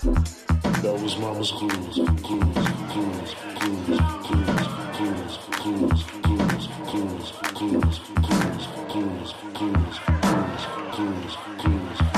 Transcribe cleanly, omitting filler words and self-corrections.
That was Mama's Cruise, cruise, cruise, cruise, cruise, cruise, cruise, cruise, cruise, cruise, cruise, cruise, cruise, cruise, cruise, cruise.